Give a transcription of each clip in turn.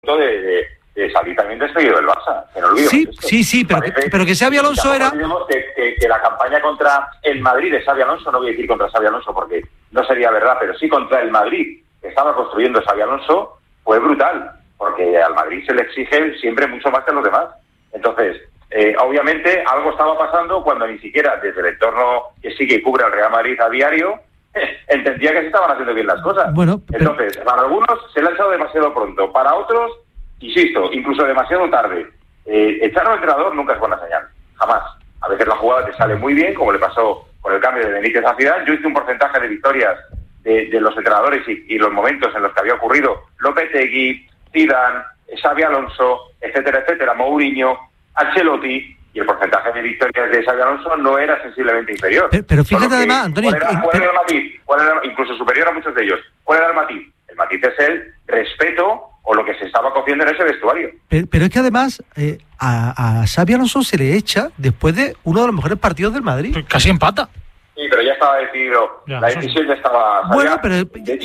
de salir también despedido del Barça. Que no olvidemos esto. Sí, pero que Xabi Alonso era... olvidemos que la campaña contra el Madrid de Xabi Alonso, no voy a decir contra Xabi Alonso porque no sería verdad, pero sí contra el Madrid que estaba construyendo Xabi Alonso, fue brutal, porque al Madrid se le exige siempre mucho más que a los demás. Entonces, obviamente, algo estaba pasando cuando ni siquiera desde el entorno que sigue y cubre al Real Madrid a diario, entendía que se estaban haciendo bien las cosas. Bueno, entonces, para algunos se le ha echado demasiado pronto, para otros, insisto, incluso demasiado tarde. Echar a un entrenador nunca es buena señal, jamás. A veces la jugada te sale muy bien, como le pasó con el cambio de Benítez a Zidane. Yo hice un porcentaje de victorias de los entrenadores y los momentos en los que había ocurrido Lopetegui, Zidane, Xabi Alonso, etcétera, Mourinho, Ancelotti, y el porcentaje de victorias de Xabi Alonso no era sensiblemente inferior. Pero fíjate además, Antonio... ¿Cuál era el matiz? Incluso superior a muchos de ellos. ¿Cuál era el matiz? El matiz es el respeto o lo que se estaba cociendo en ese vestuario. Pero es que además a Xabi Alonso se le echa después de uno de los mejores partidos del Madrid. Casi empata. Sí, pero ya estaba decidido. La decisión ya estaba... Bueno, pero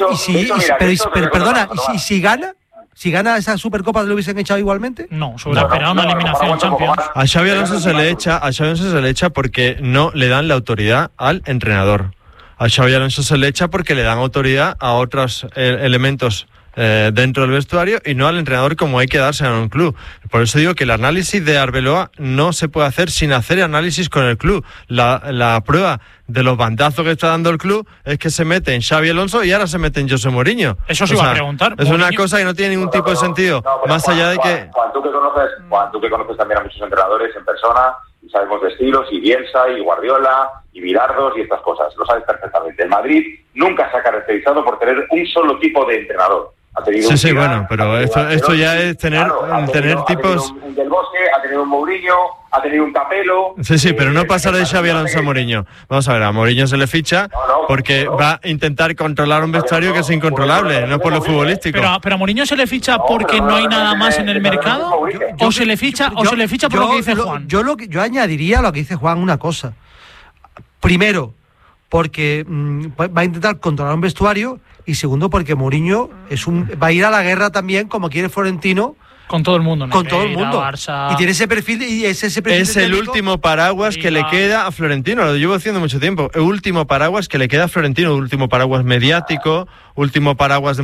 si gana esa Supercopa, ¿lo hubiesen echado igualmente? No, se hubiera esperado una eliminación en Champions. A Xabi Alonso se le echa porque no le dan la autoridad al entrenador. A Xabi Alonso se le echa porque le dan autoridad a otros elementos dentro del vestuario y no al entrenador, como hay que darse en un club. Por eso digo que el análisis de Arbeloa no se puede hacer sin hacer análisis con el club. La prueba de los bandazos que está dando el club es que se mete en Xabi Alonso y ahora se mete en José Mourinho. Eso se iba a preguntar. Es una cosa que no tiene ningún tipo de sentido. Más allá de que... Juan, tú que conoces también a muchos entrenadores en persona, y sabemos de estilos, y Bielsa, y Guardiola, y Bilardos, y estas cosas. Lo sabes perfectamente. El Madrid nunca se ha caracterizado por tener un solo tipo de entrenador. Sí, bueno, pero esto ya es tener tipos... Un Del Bosque, ha tenido un Mourinho, ha tenido un Capello... Sí, pero no pasar de Xabi Alonso a Mourinho. Vamos a ver, a Mourinho se le ficha porque va a intentar controlar un vestuario que es incontrolable, no por lo futbolístico. Pero a Mourinho se le ficha porque no hay nada más en el mercado, o se le ficha por lo que dice Juan. Yo añadiría a lo que dice Juan una cosa. Primero, porque va a intentar controlar un vestuario, y segundo, porque Mourinho va a ir a la guerra también, como quiere Florentino, con todo el mundo, con todo el mundo. Barça. Y tiene ese perfil, es el último paraguas que le queda a Florentino, lo llevo haciendo mucho tiempo. El último paraguas que le queda a Florentino, último paraguas mediático, último paraguas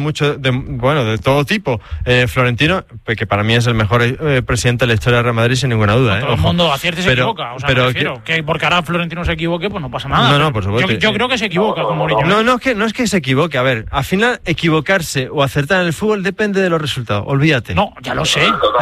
de todo tipo. Florentino, que para mí es el mejor presidente de la historia de Real Madrid, sin ninguna duda. Todo el mundo acierta y se equivoca. O sea, me refiero que porque ahora Florentino se equivoque, pues no pasa nada. No, por supuesto. Yo creo que se equivoca con Mourinho. No es que se equivoque. A ver, al final equivocarse o acertar en el fútbol depende de los resultados. Olvídate. No, ya lo sé.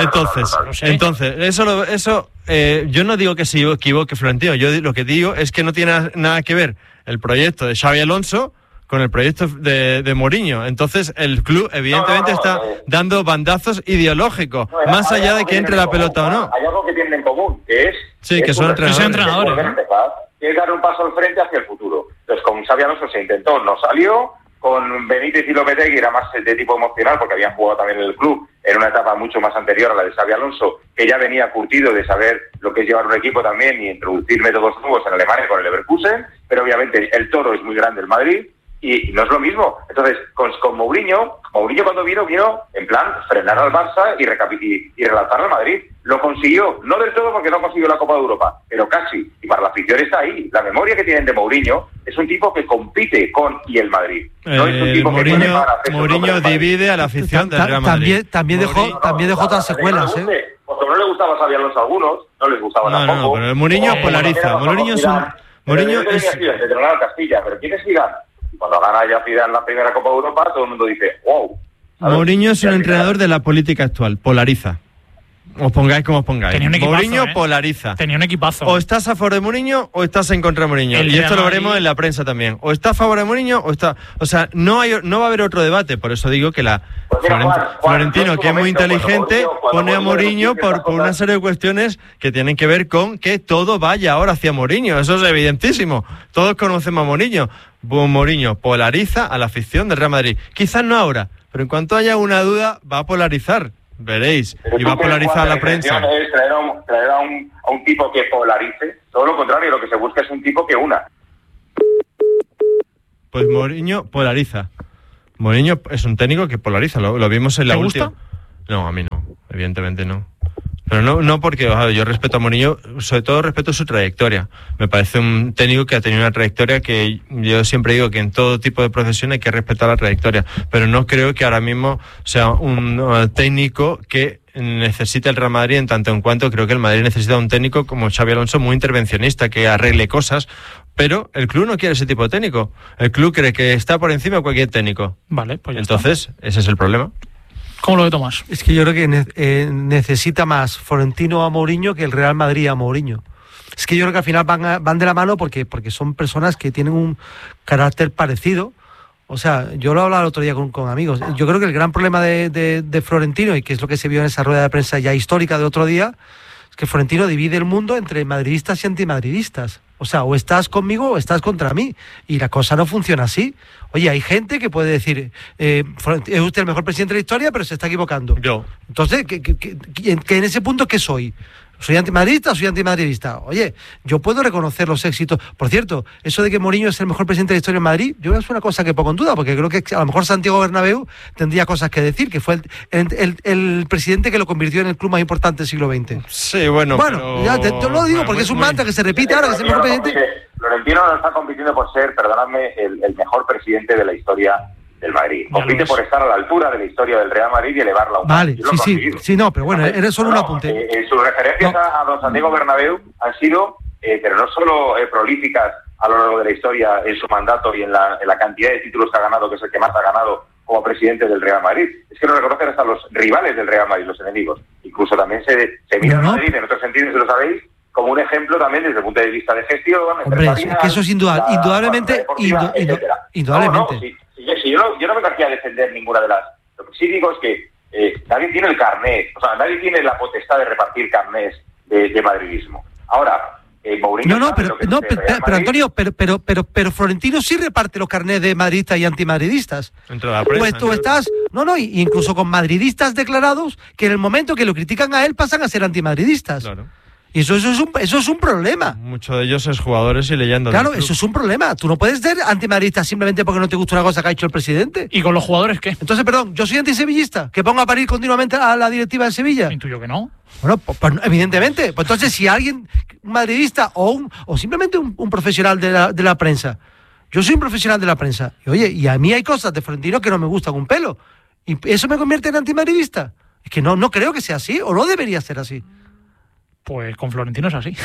Entonces, eso yo no digo que se equivoque Florentino. Yo lo que digo es que no tiene nada que ver el proyecto de Xabi Alonso con el proyecto de Mourinho. Entonces, el club evidentemente está dando bandazos ideológicos, más allá de que entre la pelota o no. Hay algo que tienen en común, que es... Sí, que son entrenadores. Que es dar un paso al frente hacia el futuro. Entonces, con Xabi Alonso se intentó, no salió. Con Benítez y Lopetegui era más de tipo emocional, porque habían jugado también en el club en una etapa mucho más anterior a la de Xabi Alonso, que ya venía curtido de saber lo que es llevar un equipo también y introducir métodos nuevos en Alemania con el Leverkusen, pero obviamente el toro es muy grande el Madrid y no es lo mismo. Entonces, con Mourinho cuando vino en plan frenar al Barça y relanzar al Madrid. Lo consiguió, no del todo porque no consiguió la Copa de Europa, pero casi. Y para la afición está ahí. La memoria que tienen de Mourinho es un tipo que compite con y el Madrid. No es un tipo Mourinho divide a la afición del Real Madrid. También dejó otras secuelas, Porque no le gustaba Xabi Alonso a algunos, no les gustaba tampoco. No, pero el Mourinho polariza. Mourinho es un... Mourinho es... de tronar a Castilla, pero ¿quién es Zidane? Y cuando gana ya Zidane la primera Copa de Europa, todo el mundo dice, wow. Mourinho es un entrenador de la política actual, polariza. Os pongáis como os pongáis. Mourinho polariza. Tenía un equipazo. O estás a favor de Mourinho o estás en contra de Mourinho. Y esto lo veremos en la prensa también. O está a favor de Mourinho o está... O sea, no va a haber otro debate. Por eso digo que Florentino, que es muy inteligente, pone a Mourinho por una serie de cuestiones que tienen que ver con que todo vaya ahora hacia Mourinho. Eso es evidentísimo. Todos conocemos a Mourinho. Mourinho polariza a la afición del Real Madrid. Quizás no ahora, pero en cuanto haya una duda, va a polarizar. Veréis, y va a polarizar la prensa. Es traer a un tipo que polarice. Todo lo contrario, lo que se busca es un tipo que una. Pues Mourinho polariza. Mourinho es un técnico que polariza, lo vimos en la última. No, a mí no, evidentemente no. Pero no porque yo respeto a Mourinho, sobre todo respeto su trayectoria. Me parece un técnico que ha tenido una trayectoria que yo siempre digo que en todo tipo de profesión hay que respetar la trayectoria, pero no creo que ahora mismo sea un técnico que necesite el Real Madrid, en tanto en cuanto creo que el Madrid necesita un técnico como Xabi Alonso, muy intervencionista, que arregle cosas, pero el club no quiere ese tipo de técnico. El club cree que está por encima de cualquier técnico. Vale, pues ya entonces, ese es el problema. ¿Cómo lo ve Tomás? Es que yo creo que necesita más Florentino a Mourinho que el Real Madrid a Mourinho. Es que yo creo que al final van de la mano porque son personas que tienen un carácter parecido. O sea, yo lo hablaba el otro día con amigos. Yo creo que el gran problema de Florentino, y que es lo que se vio en esa rueda de prensa ya histórica de otro día, es que Florentino divide el mundo entre madridistas y antimadridistas. O sea, o estás conmigo o estás contra mí. Y la cosa no funciona así. Oye, hay gente que puede decir, es usted el mejor presidente de la historia, pero se está equivocando. Yo. Entonces, que en ese punto, ¿qué soy? ¿Soy antimadridista o soy antimadridista? Oye, yo puedo reconocer los éxitos. Por cierto, eso de que Mourinho es el mejor presidente de la historia en Madrid, yo es una cosa que pongo en duda, porque creo que a lo mejor Santiago Bernabéu tendría cosas que decir, que fue el presidente que lo convirtió en el club más importante del siglo XX. Sí, bueno, pero... ya te lo digo, porque es un mantra que se repite ahora, que es el mejor presidente. Florentino no está compitiendo por ser, perdonadme, el mejor presidente de la historia del Madrid. Compite por estar a la altura de la historia del Real Madrid y elevarla a un Vale, sí, no, pero bueno, eres solo un apunte. Sus referencias a don Santiago Bernabéu han sido, pero no solo prolíficas a lo largo de la historia en su mandato y en la cantidad de títulos que ha ganado, que es el que más ha ganado como presidente del Real Madrid. Es que lo reconocen hasta los rivales del Real Madrid, los enemigos. Incluso también se mira al Madrid, en otros sentidos, si lo sabéis, como un ejemplo también desde el punto de vista de gestión. Hombre, es que eso es indudablemente. Indudablemente. Yo no me cansé a defender ninguna de las... Lo que sí digo es que nadie tiene el carnet, o sea, nadie tiene la potestad de repartir carnés de madridismo. Ahora, Mourinho... Pero Antonio, pero Florentino sí reparte los carnés de madridistas y antimadridistas. Entre la prensa, pues tú estás... incluso con madridistas declarados que en el momento que lo critican a él pasan a ser antimadridistas. Claro. Y eso es un problema. Muchos de ellos es jugadores y leyendas. Claro, eso es un problema. Tú no puedes ser antimadridista simplemente porque no te gusta una cosa que ha hecho el presidente. ¿Y con los jugadores qué? Entonces, perdón, ¿yo soy antisevillista? ¿Que pongo a parir continuamente a la directiva de Sevilla? Intuyo que no. Bueno, pues evidentemente. Pues entonces, si alguien, un madridista o simplemente un profesional de la prensa, yo soy un profesional de la prensa, y oye, y a mí hay cosas de Florentino que no me gustan un pelo, y eso me convierte en antimadridista. Es que no creo que sea así, o no debería ser así. Pues con Florentino es así.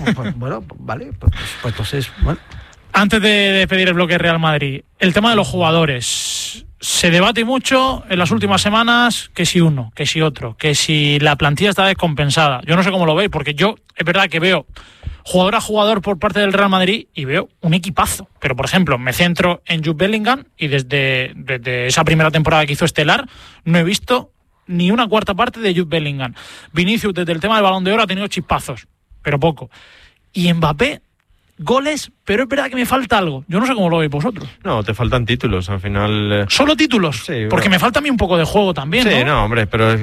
Vale, pues entonces, bueno. Antes de despedir el bloque Real Madrid, el tema de los jugadores. Se debate mucho en las últimas semanas que si uno, que si otro, que si la plantilla está descompensada. Yo no sé cómo lo veis, porque yo es verdad que veo jugador a jugador por parte del Real Madrid y veo un equipazo. Pero, por ejemplo, me centro en Jude Bellingham y desde esa primera temporada que hizo estelar no he visto ni una cuarta parte de Jude Bellingham. Vinicius, desde el tema del Balón de Oro, ha tenido chispazos, pero poco. Y Mbappé, goles, pero es verdad que me falta algo. Yo no sé cómo lo veis vosotros. No, te faltan títulos, al final... ¿Solo títulos? Sí. Porque me falta a mí un poco de juego también, sí, ¿no? Hombre, pero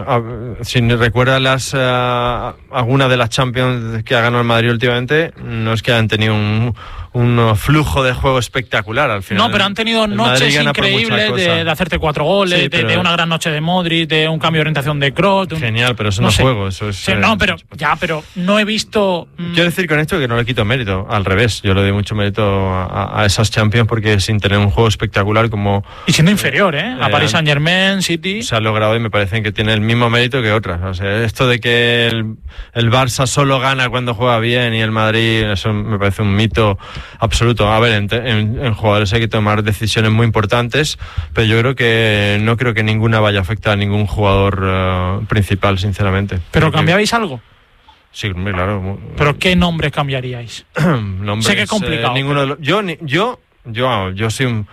si recuerdas alguna de las Champions que ha ganado el Madrid últimamente, no es que hayan tenido un flujo de juego espectacular al final. No, pero han tenido noches increíbles de hacerte 4 goles, sí, de una gran noche de Modric, de un cambio de orientación de Kroos. Genial, pero eso no es juego, eso es... Sí, pero no he visto... Quiero decir con esto que no le quito mérito, al revés, yo le doy mucho mérito a esas Champions porque sin tener un juego espectacular como... Y siendo inferior, a Paris Saint-Germain, City... Se ha logrado y me parece que tiene el mismo mérito que otras. O sea, esto de que el Barça solo gana cuando juega bien y el Madrid, eso me parece un mito absoluto. A ver, en jugadores hay que tomar decisiones muy importantes, pero yo creo que no creo que ninguna vaya a afectar a ningún jugador principal, sinceramente. ¿Pero cambiabais algo? Sí, claro. ¿Pero qué nombres cambiaríais? Nombres, sé que es complicado. Ninguno yo soy un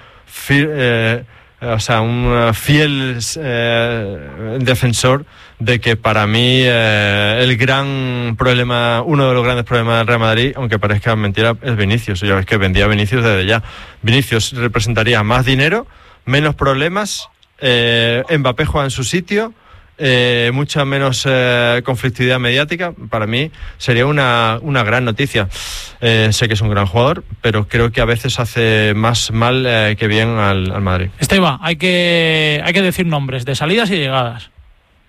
fiel defensor de que para mí el gran problema, uno de los grandes problemas del Real Madrid, aunque parezca mentira, es Vinicius. Ya ves que vendía Vinicius desde ya. Vinicius representaría más dinero, menos problemas, Mbappé juega en su sitio, mucha menos conflictividad mediática. Para mí sería una gran noticia. Sé que es un gran jugador, pero creo que a veces hace más mal que bien al Madrid. Esteban, hay que decir nombres de salidas y llegadas.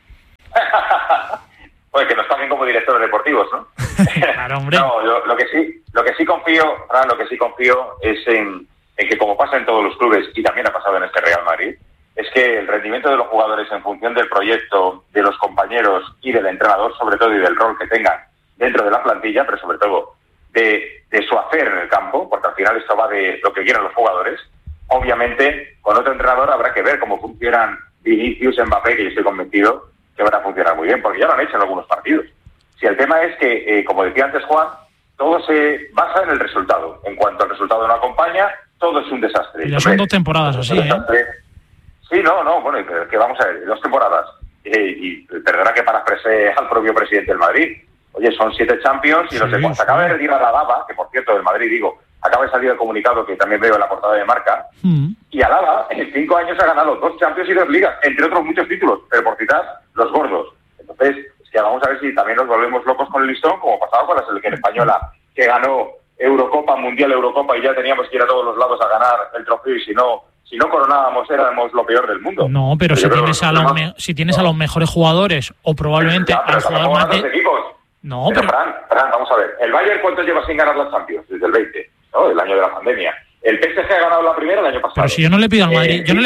directores deportivos, ¿no? Claro, hombre. No, lo que sí confío es en que, como pasa en todos los clubes y también ha pasado en este Real Madrid, es que el rendimiento de los jugadores en función del proyecto, de los compañeros y del entrenador, sobre todo, y del rol que tengan dentro de la plantilla, pero sobre todo de su hacer en el campo, porque al final esto va de lo que quieran los jugadores. Obviamente, con otro entrenador habrá que ver cómo funcionan Vinicius, Mbappé, que yo estoy convencido que van a funcionar muy bien, porque ya lo han hecho en algunos partidos. Si el tema es que, como decía antes Juan, todo se basa en el resultado. En cuanto el resultado no acompaña, todo es un desastre. Ya son 2 temporadas así, ¿eh? Sí, bueno, que vamos a ver, 2 temporadas. Y perdona que parafrasee al propio presidente del Madrid. Oye, son 7 Champions y no sé cuánto. Acaba de retirar a Alaba, que por cierto del Madrid, acaba de salir el comunicado que también veo en la portada de Marca. Y Alaba en 5 años ha ganado 2 Champions y 2 Ligas, entre otros muchos títulos, pero por citar los gordos. Entonces, es que vamos a ver si también nos volvemos locos con el listón, como pasaba con la selección española, que ganó Eurocopa, Mundial, Eurocopa, y ya teníamos que ir a todos los lados a ganar el trofeo, y si no coronábamos éramos lo peor del mundo. No, pero si tienes a los mejores jugadores, o probablemente al jugador más de... No, pero Fran, vamos a ver. ¿El Bayern cuánto lleva sin ganar las Champions? Desde el 20, ¿no? El año de la pandemia. El PSG ha ganado la primera el año pasado. Pero si yo no le pido al Madrid, que...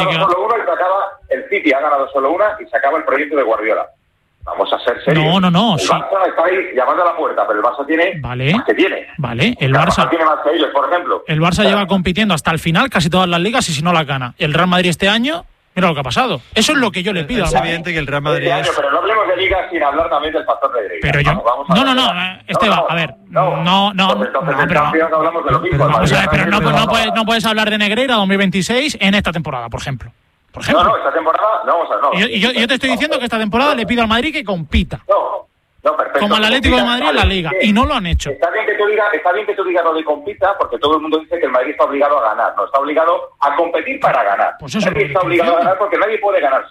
El City ha ganado solo una y se acaba el proyecto de Guardiola. Vamos a ser serios. No. El Barça está ahí llamando a la puerta, pero el Barça tiene más que tiene. Vale, el Barça tiene más que ellos, por ejemplo. El Barça lleva compitiendo hasta el final casi todas las ligas y si no la gana. El Real Madrid este año, mira lo que ha pasado. Eso es lo que yo le pido. Es evidente que el Real Madrid pero no hablemos de ligas sin hablar también del factor de Negreira. Pero yo... Esteban, a ver. Pero no puedes hablar de Negreira 2026 en esta temporada, por ejemplo. No, esta temporada no. Y yo te estoy diciendo que esta temporada le pido al Madrid que compita. No, perfecto. Como al Atlético de Madrid en la Liga. Y no lo han hecho. Está bien que tú digas lo de compita, porque todo el mundo dice que el Madrid está obligado a ganar. No, está obligado a competir para ganar. Pues eso nadie está obligado a ganar porque nadie puede ganar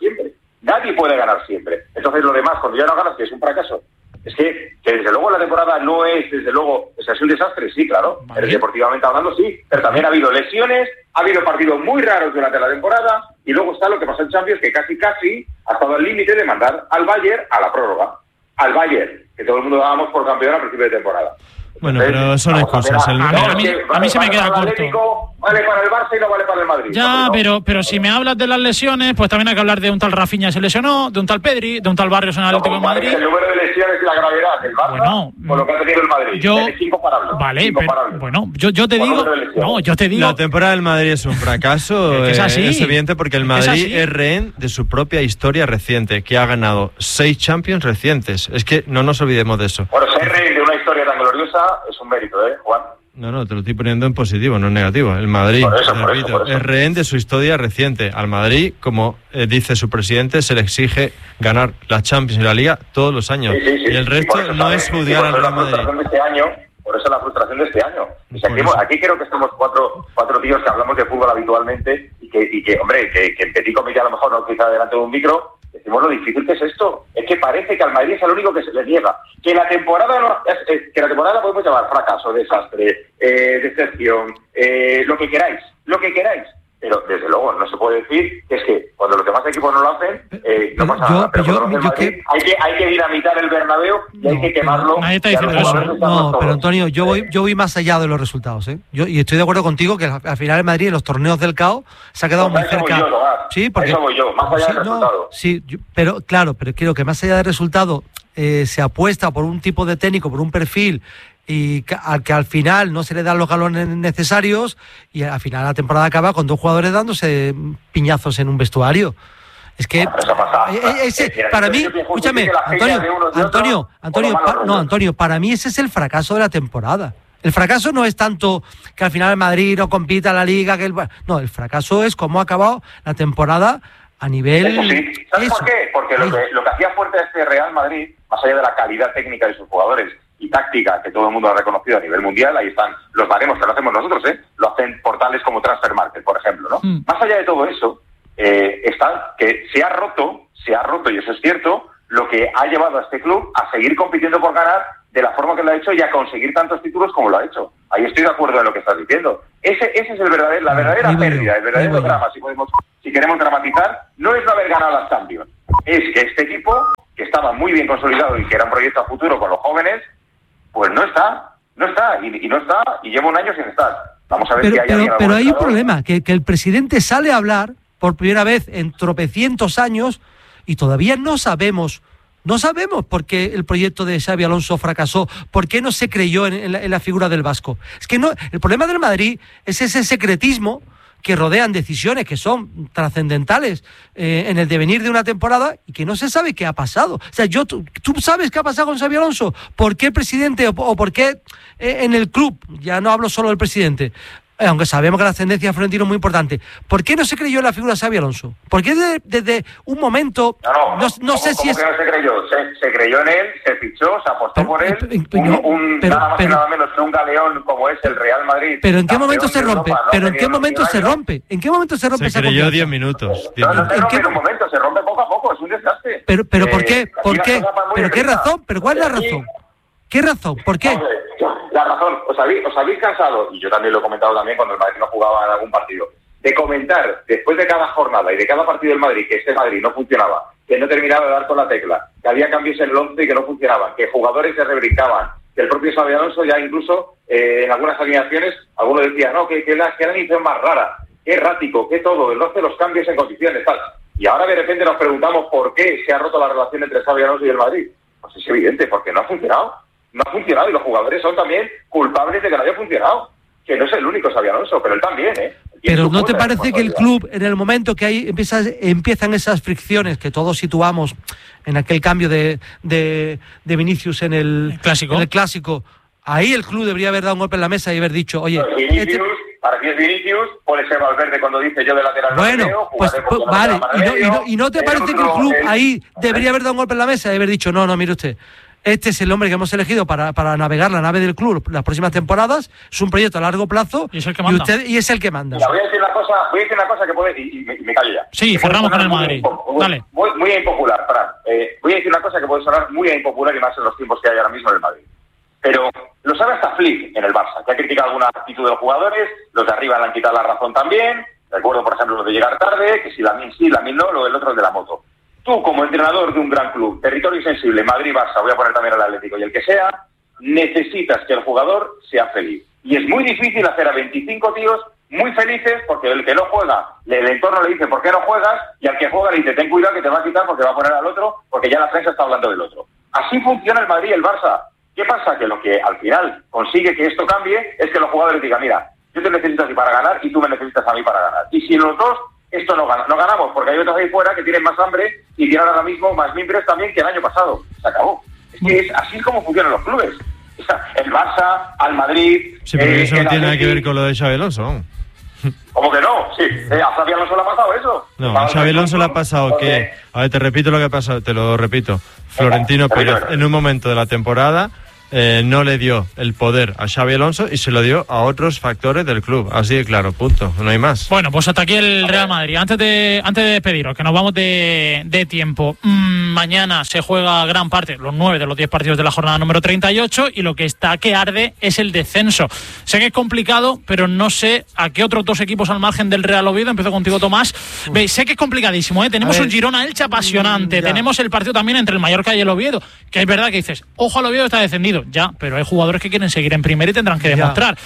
siempre. Entonces lo demás, cuando ya no ganas, que es un fracaso. Es que desde luego la temporada no es, desde luego, es un desastre, sí, claro. Vale. Pero deportivamente hablando, sí. Pero también ha habido lesiones, ha habido partidos muy raros durante la temporada, y luego está lo que pasó en Champions, que casi ha estado al límite de mandar al Bayern a la prórroga. Al Bayern, que todo el mundo dábamos por campeón a principio de temporada. Bueno, pero son excusas. A mí se me queda corto. Vale para el Barça y no vale para el Madrid. Ya, pero si me hablas de las lesiones, pues también hay que hablar de un tal Rafinha se lesionó, de un tal Pedri, de un tal Barrios en el Atlético de Madrid. El número de lesiones y la gravedad del Barça, con lo que ha tenido el Madrid. Es incomparable. Vale, bueno, yo te digo... La temporada del Madrid es un fracaso. Es así. Es evidente porque el Madrid es rehén de su propia historia reciente, que ha ganado 6 Champions recientes. Es que no nos olvidemos de eso. Bueno, ser rehén de una historia tan gloriosa es un mérito, Juan. No, te lo estoy poniendo en positivo, no en negativo. El Madrid, por eso. Es rehén de su historia reciente. Al Madrid, como dice su presidente, se le exige ganar la Champions y la Liga todos los años. Sí. Y el resto no es juzgar al Real Madrid. Por eso la frustración de este año. O sea, aquí creo que estamos cuatro tíos que hablamos de fútbol habitualmente y que hombre, que en petit comité a lo mejor no quizá delante de un micro, decimos lo difícil que es esto. Es que parece que al Madrid es el único que se le niega. Que la temporada la podemos llamar fracaso, desastre, decepción, lo que queráis. Pero desde luego no se puede decir que es que cuando los demás equipos no lo hacen, no pasa nada. Pero cuando lo hacen Madrid, hay que dinamitar el Bernabéu y hay que quemarlo. Nadie está diciendo eso. No, pero Antonio, yo voy más allá de los resultados, y estoy de acuerdo contigo que al final el Madrid en los torneos del CAO se ha quedado muy cerca. Sí, porque eso voy yo, más allá del resultado. Pero creo que más allá del resultado se apuesta por un tipo de técnico, por un perfil, y al que al final no se le dan los galones necesarios, y al final la temporada acaba con 2 jugadores dándose piñazos en un vestuario. Es que para mí, escúchame, Antonio, para mí ese es el fracaso de la temporada. El fracaso no es tanto que al final el Madrid no compita en la Liga, el fracaso es cómo ha acabado la temporada a nivel... Eso sí. ¿Sabes por qué? Porque lo que hacía fuerte a este Real Madrid, más allá de la calidad técnica de sus jugadores y táctica que todo el mundo ha reconocido a nivel mundial, ahí están los baremos que lo hacemos nosotros, lo hacen portales como Transfermarkt, por ejemplo, ¿no? Más allá de todo eso, está que se ha roto, y eso es cierto, lo que ha llevado a este club a seguir compitiendo por ganar de la forma que lo ha hecho y a conseguir tantos títulos como lo ha hecho. Ahí estoy de acuerdo en lo que estás diciendo. Ese es la verdadera pérdida, el verdadero drama, si queremos dramatizar, no es no haber ganado las Champions, es que este equipo, que está estaba muy bien consolidado y que era un proyecto a futuro con los jóvenes, pues no está, y lleva un año sin estar. Vamos a ver si hay alguien. Pero hay un problema, que el presidente sale a hablar por primera vez en tropecientos años y todavía no sabemos por qué el proyecto de Xabi Alonso fracasó, por qué no se creyó en la figura del vasco. Es que no, el problema del Madrid es ese secretismo que rodean decisiones que son trascendentales en el devenir de una temporada y que no se sabe qué ha pasado. O sea, ¿tú sabes qué ha pasado con Xabi Alonso? ¿Por qué el presidente o por qué en el club, ya no hablo solo del presidente, aunque sabemos que la ascendencia de Florentino es muy importante, ¿por qué no se creyó en la figura de Xabi Alonso? ¿Por qué desde un momento... No sé si es... ¿Cómo que no se creyó? Se creyó en él, se fichó, se apostó por él, nada más y nada menos que un galeón como es el Real Madrid. ¿Pero en qué momento se rompe? ¿Pero en qué momento se rompe? ¿En qué momento se rompe esa confianza? Se creyó 10 minutos. No se rompe en un momento, se rompe poco a poco, es un desgaste. ¿Pero por qué? ¿Por qué? ¿Pero qué razón? ¿Pero cuál es la razón? ¿Qué razón? ¿Por qué? La razón, os habéis cansado, y yo también lo he comentado también cuando el Madrid no jugaba en algún partido, de comentar después de cada jornada y de cada partido del Madrid que este Madrid no funcionaba, que no terminaba de dar con la tecla, que había cambios en el 11 y que no funcionaban, que jugadores se rebrincaban, que el propio Xabi Alonso ya incluso en algunas alineaciones, algunos decían, no, que la alineación más rara, que errático, que todo, no hace los cambios en condiciones, tal. Y ahora de repente nos preguntamos por qué se ha roto la relación entre Xabi Alonso y el Madrid. Pues es evidente, porque no ha funcionado. No ha funcionado y los jugadores son también culpables de que no haya funcionado. Que no es el único Xabi Alonso, pero él también, Pero ¿no te parece que el club, en el momento que empiezan esas fricciones que todos situamos en aquel cambio de Vinicius en el clásico, ahí el club debería haber dado un golpe en la mesa y haber dicho, oye... Para ti es Vinicius, puede ser Valverde cuando dice yo de lateral. Bueno, pues vale, ¿y no te parece que el club ahí debería haber dado un golpe en la mesa y haber dicho, no, mire usted... Este es el hombre que hemos elegido para navegar la nave del club las próximas temporadas. Es un proyecto a largo plazo y es el que manda. Y es el que manda. Mira, voy a decir una cosa que puede... Y me callo ya. Sí, cerramos con el Madrid. Dale. Muy impopular, Fran. Voy a decir una cosa que puede sonar muy impopular y más en los tiempos que hay ahora mismo en el Madrid. Pero lo sabe hasta Flick en el Barça, que ha criticado alguna actitud de los jugadores, los de arriba le han quitado la razón también. Recuerdo, por ejemplo, lo de llegar tarde, que si Lamine sí, Lamine no, lo del otro es de la moto. Tú, como entrenador de un gran club, territorio sensible, Madrid, Barça, voy a poner también al Atlético y el que sea, necesitas que el jugador sea feliz. Y es muy difícil hacer a 25 tíos muy felices porque el que no juega, el entorno le dice ¿por qué no juegas? Y al que juega le dice ten cuidado que te va a quitar porque va a poner al otro porque ya la prensa está hablando del otro. Así funciona el Madrid y el Barça. ¿Qué pasa? Que lo que al final consigue que esto cambie es que los jugadores digan mira, yo te necesito a ti para ganar y tú me necesitas a mí para ganar. Y si los dos... Esto no ganamos, porque hay otros ahí fuera que tienen más hambre y tienen ahora mismo más mimbres también que el año pasado. Se acabó. Es que así es como funcionan los clubes. O sea, el Barça, al Madrid... Sí, pero eso no tiene nada que ver con lo de Xabi Alonso. ¿Cómo que no? Sí, a Xabi Alonso le ha pasado eso. No, a Xabi Alonso le ha pasado que... A ver, te repito lo que ha pasado, te lo repito. Florentino Pérez, en un momento de la temporada... no le dio el poder a Xabi Alonso y se lo dio a otros factores del club. Así de claro, punto. No hay más. Bueno, pues hasta aquí el Real Madrid. Antes de despediros, que nos vamos de tiempo. Mañana se juega gran parte, los 9 de los 10 partidos de la jornada número 38 y lo que está que arde es el descenso. Sé que es complicado, pero no sé a qué otros dos equipos al margen del Real Oviedo. Empiezo contigo, Tomás. Veis, sé que es complicadísimo, ¿eh? Tenemos un Girona-Elche apasionante. Tenemos el partido también entre el Mallorca y el Oviedo, que es verdad que dices, ojo al Oviedo, está descendido. Ya, pero hay jugadores que quieren seguir en primera y tendrán que demostrar.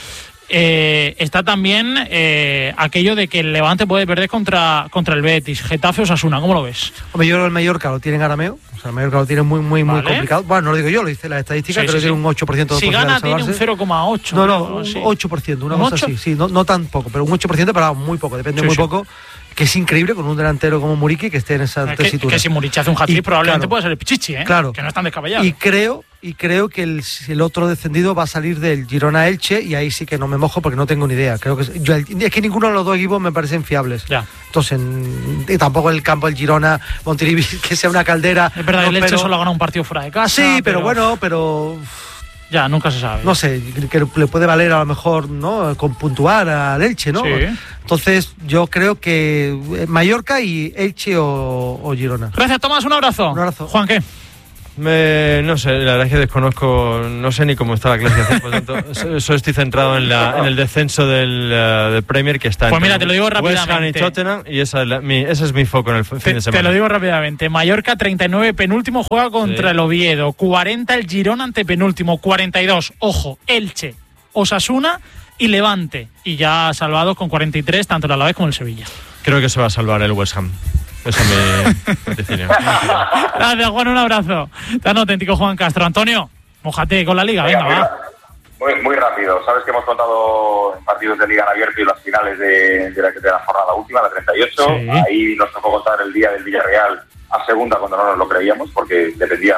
Está también aquello de que el Levante puede perder contra el Betis, Getafe o Osasuna. ¿Cómo lo ves? Hombre, yo creo que el Mallorca lo tiene en arameo. O sea, el Mallorca lo tiene muy complicado. Bueno, no lo digo yo, lo dice la estadística, creo que tiene un 8% de posibilidades. Si gana tiene un 0,8. No, un 8%, una cosa así. Sí, no tan poco, pero un 8%, pero muy poco, depende muy poco. Que es increíble con un delantero como Muriqui que esté en esa tesitura. Que si Muriqui hace un hat-trick probablemente puede ser el Pichichi, ¿eh? Claro. Que no es tan descabellado. Y creo que el otro descendido va a salir del Girona-Elche y ahí sí que no me mojo porque no tengo ni idea. Creo que es que ninguno de los dos equipos me parecen fiables. Ya. Entonces, y tampoco el campo del Girona, Montilivi, que sea una caldera. Es verdad, el Elche solo ha ganado un partido fuera de casa. Sí, pero ya, nunca se sabe. No sé, que le puede valer a lo mejor, ¿no? Con puntuar al Elche, ¿no? Sí. Entonces, yo creo que Mallorca y Elche o Girona. Gracias, Tomás, un abrazo. Un abrazo. Juan, ¿qué? No sé, la verdad es que desconozco, no sé ni cómo está la clasificación, por lo tanto, solo estoy centrado en el descenso del Premier, que está pues mira, te lo digo rápidamente. West Ham y Tottenham, y ese es mi foco en el fin de semana. Te lo digo rápidamente. Mallorca 39, penúltimo, juega contra el Oviedo. 40 el Girona, antepenúltimo. 42, ojo, Elche, Osasuna y Levante. Y ya salvados con 43, tanto el Alavés como el Sevilla. Creo que se va a salvar el West Ham. Esa es mi vaticinio. Gracias, Juan, un abrazo. Tan auténtico, Juan Castro. Antonio, mójate con la Liga, venga, va. Muy rápido. Sabes que hemos contado en partidos de Liga en abierto y las finales de la jornada última, la 38. Sí. Ahí nos tocó contar el día del Villarreal a segunda cuando no nos lo creíamos, porque dependía,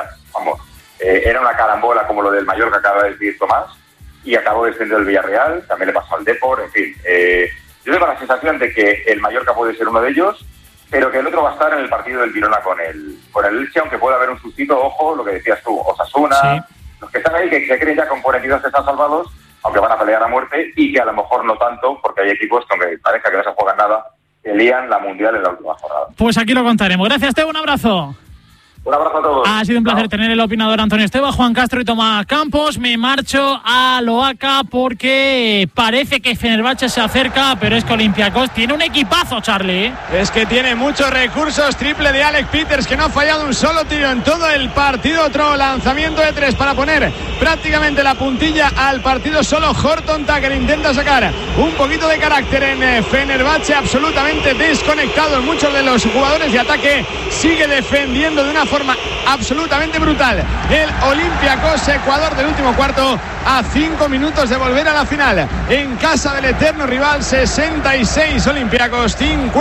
era una carambola como lo del Mallorca, acaba de decir Tomás, y acabó descendiendo el Villarreal, también le pasó al Depor, en fin. Yo tengo la sensación de que el Mallorca puede ser uno de ellos, pero que el otro va a estar en el partido del Girona con el Elche, aunque pueda haber un sustito, ojo, lo que decías tú, Osasuna, sí. Los que están ahí, que se creen ya con 42 que están salvados, aunque van a pelear a muerte, y que a lo mejor no tanto, porque hay equipos que, aunque parezca que no se juegan nada, que lían la Mundial en la última jornada. Pues aquí lo contaremos. Gracias, Teo, un abrazo. Un abrazo a todos. Ha sido un placer tener el opinador Antonio Esteba, Juan Castro y Tomás Campos. Me marcho a Loaca porque parece que Fenerbahce se acerca, pero es que Olympiacos tiene un equipazo, Charlie. Es que tiene muchos recursos. Triple de Alex Peters, que no ha fallado un solo tiro en todo el partido. Otro lanzamiento de 3 para poner prácticamente la puntilla al partido. Solo Horton Tucker intenta sacar un poquito de carácter en Fenerbahce, absolutamente desconectado. Muchos de los jugadores de ataque sigue defendiendo de una forma absolutamente brutal el Olympiacos. Ecuador del último cuarto, a 5 minutos de volver a la final en casa del eterno rival. 66 Olympiacos,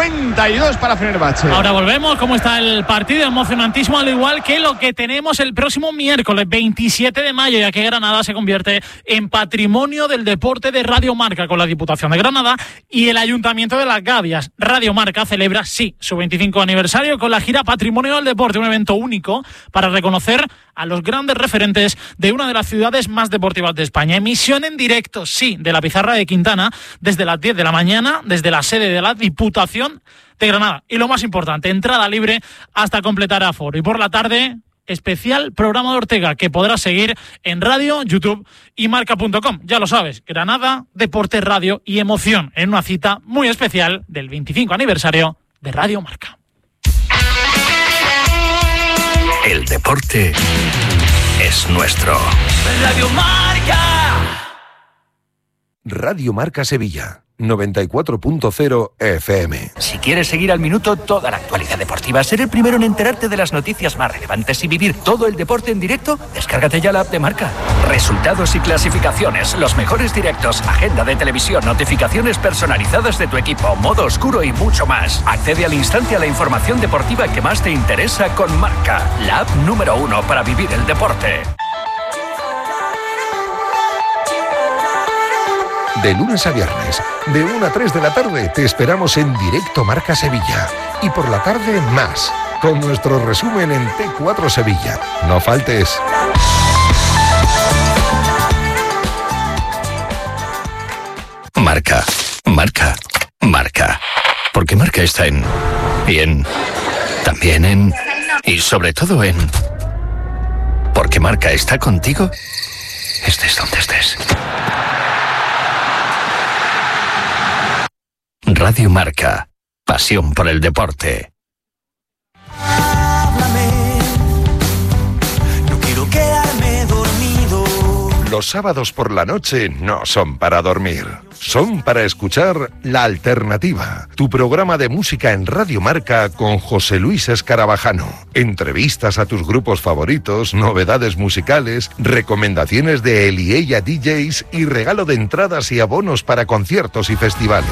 52 para Fenerbahce. Ahora volvemos. ¿Cómo está el partido? Emocionantísimo, al igual que lo que tenemos el próximo miércoles 27 de mayo, ya que Granada se convierte en patrimonio del deporte de Radio Marca con la Diputación de Granada y el Ayuntamiento de Las Gavias. Radio Marca celebra, sí, su 25 aniversario con la gira Patrimonio del Deporte, un evento único para reconocer a los grandes referentes de una de las ciudades más deportivas de España. Emisión en directo, sí, de la Pizarra de Quintana desde las 10 de la mañana, desde la sede de la Diputación de Granada. Y lo más importante, entrada libre hasta completar aforo. Y por la tarde, especial programa de Ortega que podrás seguir en radio, YouTube y marca.com. Ya lo sabes, Granada, deporte, radio y emoción en una cita muy especial del 25 aniversario de Radio Marca. El deporte es nuestro. Radio Marca. Radio Marca Sevilla, 94.0 FM. Si quieres seguir al minuto toda la actualidad deportiva, ser el primero en enterarte de las noticias más relevantes y vivir todo el deporte en directo, descárgate ya la app de Marca. Resultados y clasificaciones, los mejores directos, agenda de televisión, notificaciones personalizadas de tu equipo, modo oscuro y mucho más. Accede al instante a la información deportiva que más te interesa con Marca, la app número 1 para vivir el deporte. De lunes a viernes, de 1 a 3 de la tarde, te esperamos en Directo Marca Sevilla. Y por la tarde, más, con nuestro resumen en T4 Sevilla. No faltes. Marca, Marca, Marca. Porque Marca está en... también en... y sobre todo en... Porque Marca está contigo, estés donde estés. Radio Marca, pasión por el deporte. No quiero quedarme dormido. Los sábados por la noche no son para dormir, son para escuchar La Alternativa, tu programa de música en Radio Marca con José Luis Escarabajano. Entrevistas a tus grupos favoritos, novedades musicales, recomendaciones de él y ella DJs y regalo de entradas y abonos para conciertos y festivales.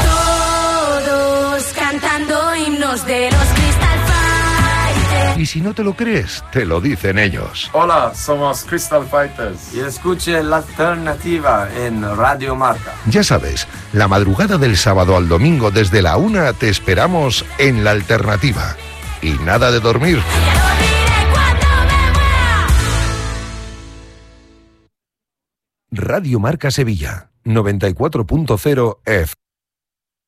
Cantando himnos de los Crystal Fighters. Y si no te lo crees, te lo dicen ellos. Hola, somos Crystal Fighters. Y escuche La Alternativa en Radio Marca. Ya sabes, la madrugada del sábado al domingo desde la 1 te esperamos en La Alternativa. Y nada de dormir. Radio Marca Sevilla, 94.0 F.